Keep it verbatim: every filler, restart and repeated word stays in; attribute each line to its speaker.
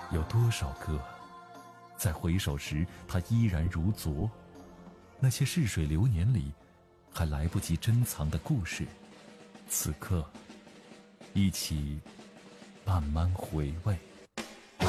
Speaker 1: 有多少个在回首时它依然如昨？那些逝水流年里还来不及珍藏的故事，此刻一起慢慢回味。